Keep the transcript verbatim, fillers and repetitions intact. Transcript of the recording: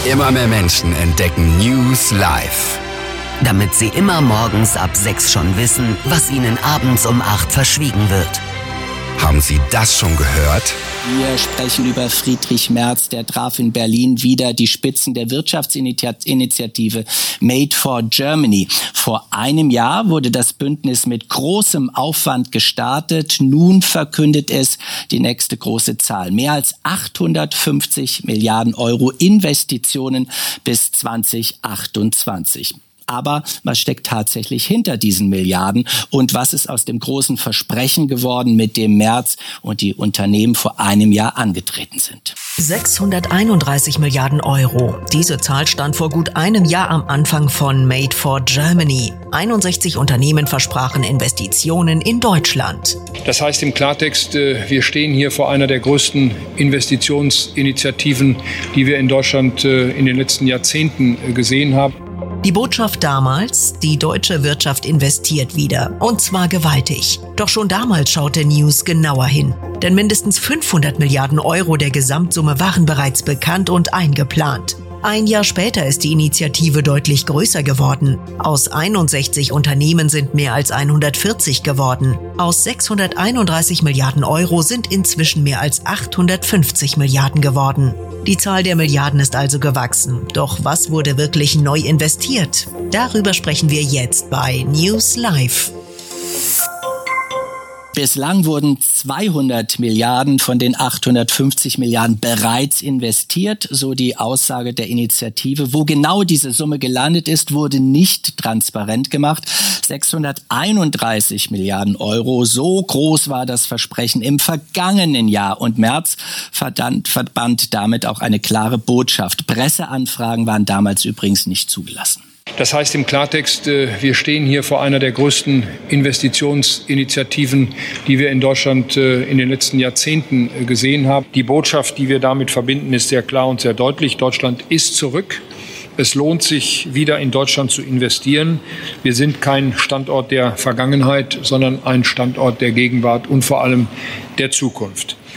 Immer mehr Menschen entdecken News Live. Damit sie immer morgens ab sechs schon wissen, was ihnen abends um acht verschwiegen wird. Haben Sie das schon gehört? Wir sprechen über Friedrich Merz, der traf in Berlin wieder die Spitzen der Wirtschaftsinitiative Made for Germany. Vor einem Jahr wurde das Bündnis mit großem Aufwand gestartet. Nun verkündet es die nächste große Zahl. Mehr als achthundertfünfzig Milliarden Euro Investitionen bis zweitausendachtundzwanzig. Aber was steckt tatsächlich hinter diesen Milliarden und was ist aus dem großen Versprechen geworden, mit dem Merz und die Unternehmen vor einem Jahr angetreten sind? sechshunderteinunddreißig Milliarden Euro. Diese Zahl stand vor gut einem Jahr am Anfang von Made for Germany. einundsechzig Unternehmen versprachen Investitionen in Deutschland. Das heißt im Klartext, wir stehen hier vor einer der größten Investitionsinitiativen, die wir in Deutschland in den letzten Jahrzehnten gesehen haben. Die Botschaft damals: Die deutsche Wirtschaft investiert wieder. Und zwar gewaltig. Doch schon damals schaute News genauer hin. Denn mindestens fünfhundert Milliarden Euro der Gesamtsumme waren bereits bekannt und eingeplant. Ein Jahr später ist die Initiative deutlich größer geworden. Aus einundsechzig Unternehmen sind mehr als hundertvierzig geworden. Aus sechshunderteinunddreißig Milliarden Euro sind inzwischen mehr als achthundertfünfzig Milliarden geworden. Die Zahl der Milliarden ist also gewachsen. Doch was wurde wirklich neu investiert? Darüber sprechen wir jetzt bei News Live. Bislang wurden zweihundert Milliarden von den achthundertfünfzig Milliarden bereits investiert, so die Aussage der Initiative. Wo genau diese Summe gelandet ist, wurde nicht transparent gemacht. sechshunderteinunddreißig Milliarden Euro, so groß war das Versprechen im vergangenen Jahr. Und Merz verband damit auch eine klare Botschaft. Presseanfragen waren damals übrigens nicht zugelassen. Das heißt im Klartext, wir stehen hier vor einer der größten Investitionsinitiativen, die wir in Deutschland in den letzten Jahrzehnten gesehen haben. Die Botschaft, die wir damit verbinden, ist sehr klar und sehr deutlich. Deutschland ist zurück. Es lohnt sich, wieder in Deutschland zu investieren. Wir sind kein Standort der Vergangenheit, sondern ein Standort der Gegenwart und vor allem der Zukunft.